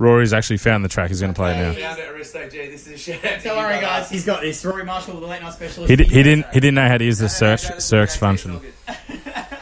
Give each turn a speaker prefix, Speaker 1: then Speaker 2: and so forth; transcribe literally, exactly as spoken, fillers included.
Speaker 1: Rory's actually found the track. He's going to play it now.
Speaker 2: Found it, Aristo G. This is a shout out.
Speaker 3: Don't worry, guys. He's got this. Rory Marshall, the late night specialist.
Speaker 1: He, di- he didn't. He didn't know how to use the search search function.